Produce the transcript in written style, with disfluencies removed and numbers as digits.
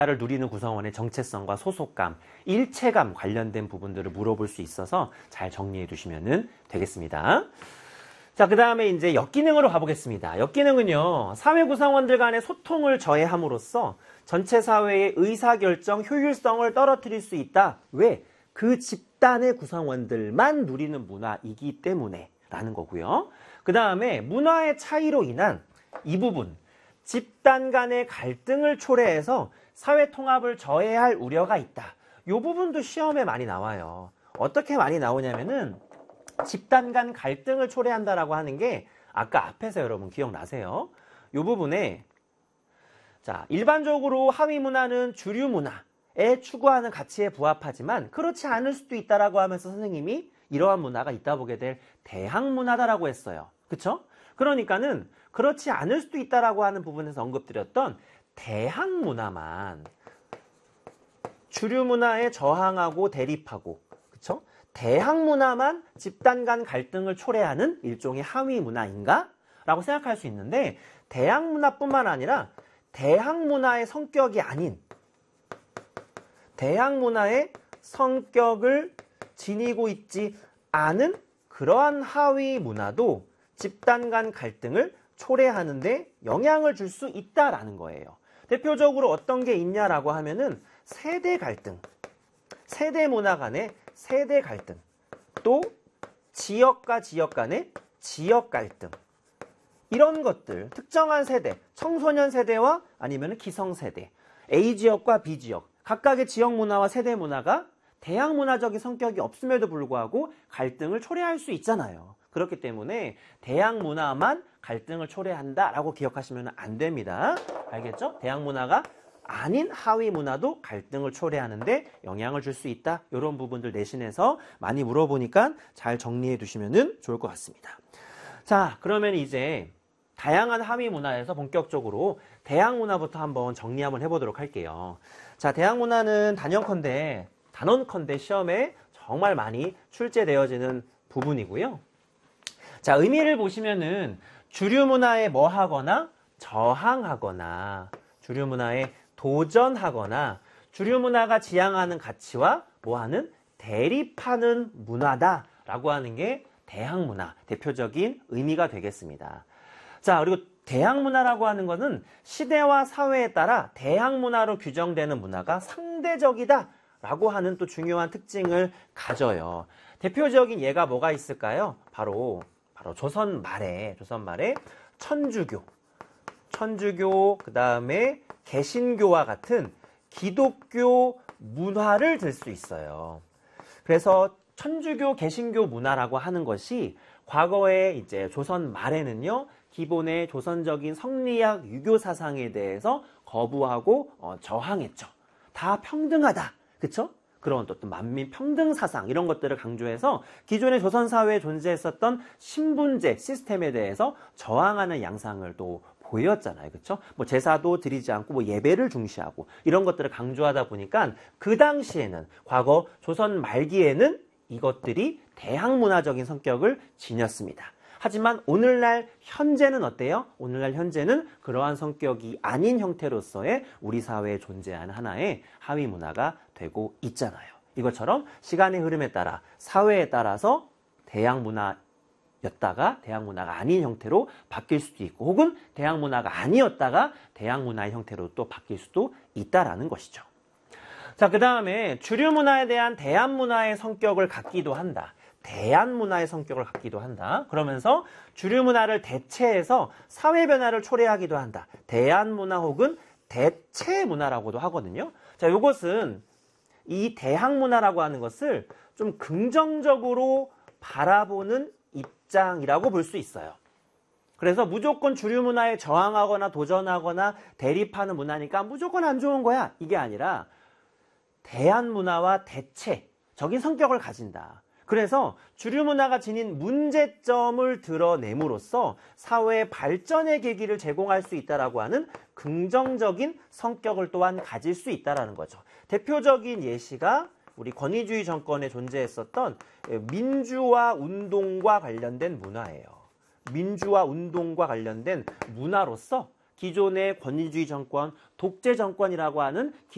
를 누리는 구성원의 정체성과 소속감, 일체감 관련된 부분들을 물어볼 수 있어서 잘 정리해 두시면 되겠습니다. 자, 그 다음에 이제 역기능으로 가보겠습니다. 역기능은요, 사회 구성원들 간의 소통을 저해함으로써 전체 사회의 의사결정 효율성을 떨어뜨릴 수 있다. 왜? 그 집단의 구성원들만 누리는 문화이기 때문에 라는 거고요. 그 다음에 문화의 차이로 인한 이 부분, 집단 간의 갈등을 초래해서 사회 통합을 저해할 우려가 있다. 이 부분도 시험에 많이 나와요. 어떻게 많이 나오냐면은 집단 간 갈등을 초래한다라고 하는 게 아까 앞에서 여러분 기억나세요? 이 부분에 자, 일반적으로 하위 문화는 주류 문화에 추구하는 가치에 부합하지만 그렇지 않을 수도 있다라고 하면서 선생님이 이러한 문화가 있다 보게 될 대항 문화다라고 했어요. 그쵸? 그러니까는 그렇지 않을 수도 있다라고 하는 부분에서 언급드렸던 대항 문화만 주류 문화에 저항하고 대립하고, 그쵸? 대항 문화만 집단 간 갈등을 초래하는 일종의 하위 문화인가? 라고 생각할 수 있는데, 대항 문화뿐만 아니라 대항 문화의 성격이 아닌 대항 문화의 성격을 지니고 있지 않은 그러한 하위 문화도 집단 간 갈등을 초래하는데 영향을 줄 수 있다라는 거예요. 대표적으로 어떤 게 있냐라고 하면은 세대 갈등, 세대 문화 간의 세대 갈등, 또 지역과 지역 간의 지역 갈등, 이런 것들, 특정한 세대, 청소년 세대와 아니면 기성세대, A지역과 B지역, 각각의 지역 문화와 세대 문화가 대항 문화적인 성격이 없음에도 불구하고 갈등을 초래할 수 있잖아요. 그렇기 때문에 대항 문화만 갈등을 초래한다라고 기억하시면 안 됩니다. 알겠죠? 대항 문화가 아닌 하위 문화도 갈등을 초래하는데 영향을 줄 수 있다. 이런 부분들 내신에서 많이 물어보니까 잘 정리해 두시면 좋을 것 같습니다. 자, 그러면 이제 다양한 하위 문화에서 본격적으로 대항 문화부터 한번 정리 한번 해보도록 할게요. 자, 대항 문화는 단언컨대 시험에 정말 많이 출제되어지는 부분이고요. 자, 의미를 보시면은 주류 문화에 뭐 하거나 저항하거나 주류 문화에 도전하거나 주류 문화가 지향하는 가치와 뭐하는 대립하는 문화다라고 하는 게 대항 문화 대표적인 의미가 되겠습니다. 자, 그리고 대항 문화라고 하는 것은 시대와 사회에 따라 대항 문화로 규정되는 문화가 상대적이다라고 하는 또 중요한 특징을 가져요. 대표적인 예가 뭐가 있을까요? 바로 조선 말에 천주교, 그 다음에 개신교와 같은 기독교 문화를 들 수 있어요. 그래서 천주교, 개신교 문화라고 하는 것이 과거에 이제 조선 말에는요, 기본의 조선적인 성리학 유교 사상에 대해서 거부하고 저항했죠. 다 평등하다. 그쵸? 그런 또 만민 평등 사상 이런 것들을 강조해서 기존의 조선 사회에 존재했었던 신분제 시스템에 대해서 저항하는 양상을 또 보였잖아요. 그렇죠? 뭐 제사도 드리지 않고 뭐 예배를 중시하고 이런 것들을 강조하다 보니까 그 당시에는 과거 조선 말기에는 이것들이 대항 문화적인 성격을 지녔습니다. 하지만 오늘날 현재는 어때요? 오늘날 현재는 그러한 성격이 아닌 형태로서의 우리 사회에 존재하는 하나의 하위 문화가 되고 있잖아요. 이것처럼 시간의 흐름에 따라 사회에 따라서 대항 문화였다가 대항 문화가 아닌 형태로 바뀔 수도 있고 혹은 대항 문화가 아니었다가 대항 문화의 형태로 또 바뀔 수도 있다라는 것이죠. 자, 그 다음에 주류 문화에 대한 대한 문화의 성격을 갖기도 한다. 대한 문화의 성격을 갖기도 한다. 그러면서 주류 문화를 대체해서 사회 변화를 초래하기도 한다. 대한 문화 혹은 대체 문화라고도 하거든요. 자, 이것은 이 대항 문화라고 하는 것을 좀 긍정적으로 바라보는 입장이라고 볼 수 있어요. 그래서 무조건 주류 문화에 저항하거나 도전하거나 대립하는 문화니까 무조건 안 좋은 거야. 이게 아니라 대한 문화와 대체적인 성격을 가진다. 그래서 주류 문화가 지닌 문제점을 드러냄으로써 사회의 발전의 계기를 제공할 수 있다라고 하는 긍정적인 성격을 또한 가질 수 있다라는 거죠. 대표적인 예시가 우리 권위주의 정권에 존재했었던 민주화 운동과 관련된 문화예요. 민주화 운동과 관련된 문화로서 기존의 권위주의 정권, 독재 정권이라고 하는